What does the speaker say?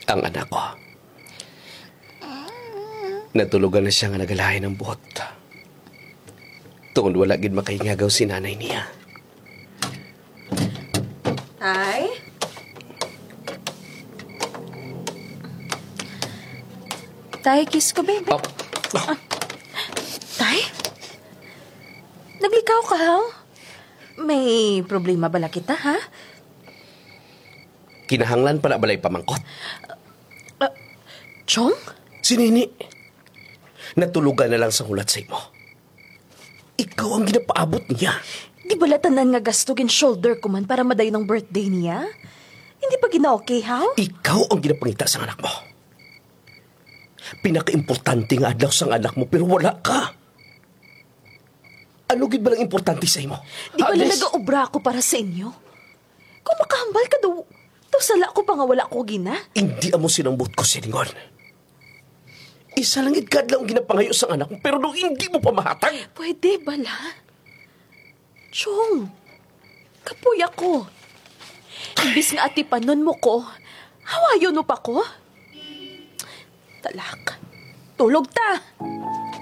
Ang anak ko. Natulugan na siya nga nagalahin ng buhot. Tungod wala gid makaingagaw si nanay niya. Tay? Tay, kiss ko, baby. Oh. Tay? Naglikaw ka, ha? May problema bala kita, ha? Kinahanglan pa na balay pamangkot. Chong? Si Nini. Natulugan na lang sa hulat sa imo. Ikaw ang ginapaabot niya. Di bala tanan nga gastugin shoulder ko man para maday ng birthday niya? Hindi pa gina-okay, ha? Ikaw ang ginapangita sa anak mo. Pinaka-importante nga adlaw sa anak mo pero wala ka. Ano gid ba lang importante sa imo? Di bala nag-aobra ko para sa inyo? Kung makahambal ka daw, sala ko pa nga wala ko gina. Hindi amo sinambot ko siningon. Isa lang idkad lang ang ginapangayo sa anak mo pero nung hindi mo pa mahatag. Pwede bala? Chong, kapuy ako. Ibis nga atipanon mo ko, hawayon mo pa ko? Talak, tulog ta.